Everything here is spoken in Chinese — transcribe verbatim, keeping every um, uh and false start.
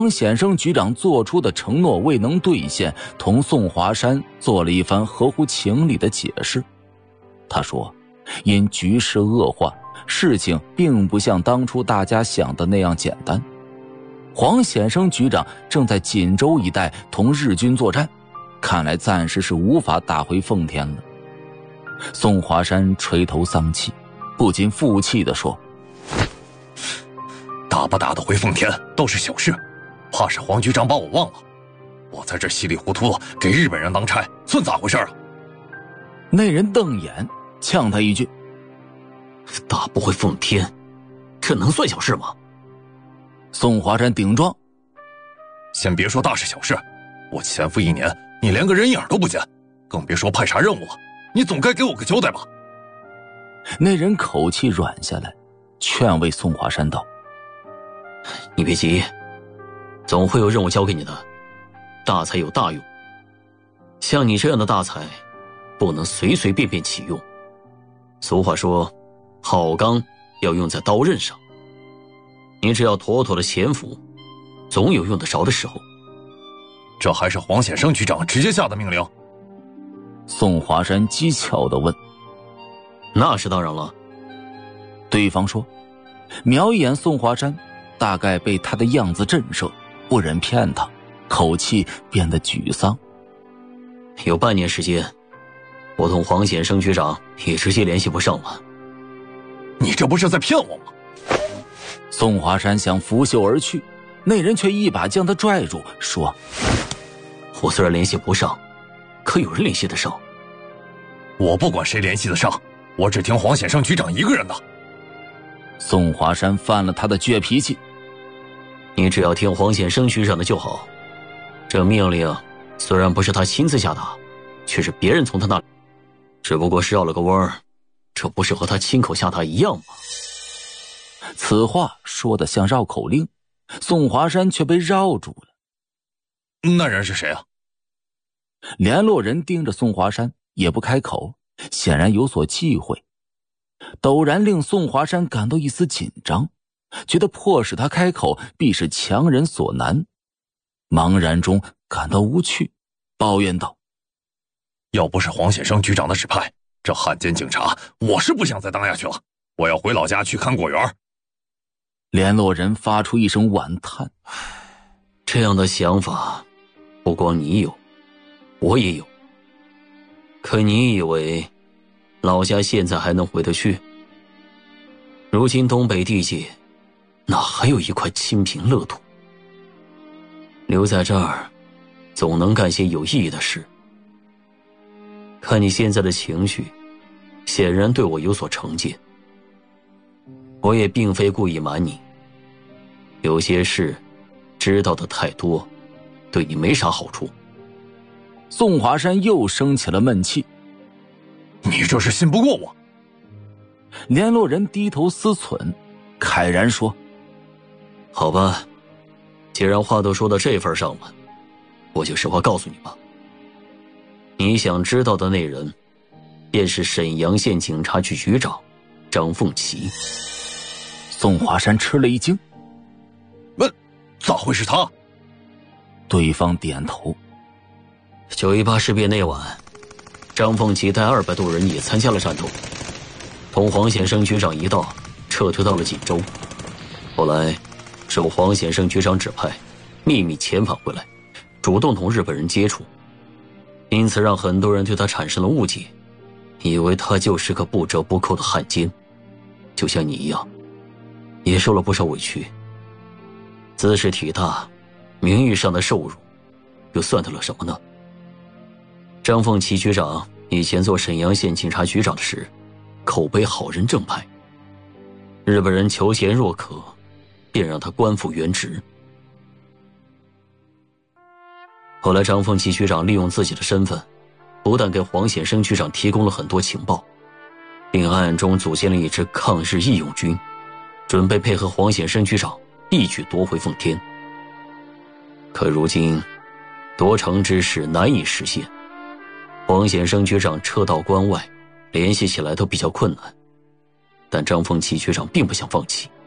黄显生局长做出的承诺未能兑现，同宋华山做了一番合乎情理的解释。他说，因局势恶化，事情并不像当初大家想的那样简单。黄显生局长正在锦州一带同日军作战，看来暂时是无法打回奉天了。宋华山垂头丧气，不禁负气地说， 打不打得回奉天都是小事，怕是黄局长把我忘了。我在这稀里糊涂给日本人当差，算咋回事啊？ 那人瞪眼呛他一句， 打不回奉天，这能算小事吗？ 宋华山顶撞， 先别说大事小事，我潜伏一年，你连个人影都不见，更别说派啥任务了，你总该给我个交代吧。 那人口气软下来，劝慰宋华山道， 你别急，总会有任务交给你的，大才有大用，像你这样的大才不能随随便便启用。俗话说，好钢要用在刀刃上，你只要妥妥的潜伏，总有用得着的时候。 这还是黄显生局长直接下的命令？ 宋华山机巧地问。 那是当然了。 对方说，瞄一眼宋华山，大概被他的样子震慑，不忍骗他，口气变得沮丧。 有半年时间，我同黄显生局长也直接联系不上了。 你这不是在骗我吗？ 宋华山想拂袖而去，那人却一把将他拽住，说， 我虽然联系不上，可有人联系得上。 我不管谁联系得上，我只听黄显生局长一个人的。 宋华山犯了他的倔脾气， 你只要听黄显生局长的就好。这命令虽然不是他亲自下达，却是别人从他那里，只不过是绕了个弯儿，这不是和他亲口下达一样吗？ 此话说得像绕口令，宋华山却被绕住了。 那人是谁啊？ 联络人盯着宋华山，也不开口，显然有所忌讳。陡然令宋华山感到一丝紧张，觉得迫使他开口必是强人所难，茫然中感到无趣，抱怨道， 要不是黄显生局长的指派，这汉奸警察我是不想再当下去了，我要回老家去看果园。 联络人发出一声惋叹， 这样的想法不光你有，我也有。可你以为老家现在还能回得去？如今东北地界哪还有一块清平乐土？留在这儿总能干些有意义的事。看你现在的情绪，显然对我有所成见。我也并非故意瞒你，有些事知道的太多，对你没啥好处。 宋华山又生起了闷气， 你这是信不过我。 联络人低头思忖，慨然说， 好吧，既然话都说到这份上了，我就实话告诉你吧。你想知道的那人，便是沈阳县警察局局长张凤岐。 宋华山吃了一惊， 问，咋会是他？ 对方点头。 九一八事变那晚，张凤岐带二百多人也参加了战斗，同黄显生局长一道撤退到了锦州。后来受黄显生局长指派，秘密遣返回来，主动同日本人接触，因此让很多人对他产生了误解，以为他就是个不折不扣的汉奸，就像你一样，也受了不少委屈。姿势体大，名誉上的受辱，又算得了什么呢？张凤岐局长以前做沈阳县警察局长的时，口碑好人正派，日本人求贤若渴，便让他官复原职。后来张凤岐局长利用自己的身份，不但给黄显生局长提供了很多情报，并暗暗中组建了一支抗日义勇军，准备配合黄显生局长一举夺回奉天。可如今夺城之事难以实现，黄显生局长撤到关外，联系起来都比较困难，但张凤岐局长并不想放弃。